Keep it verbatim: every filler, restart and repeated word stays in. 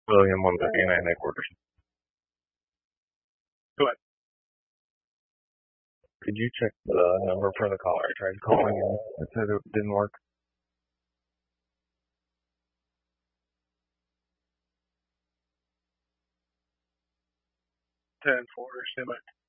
William one fifty-nine headquarters. Go ahead. Could you check the number for the caller? I tried calling and it said it didn't work. ten four, stand by.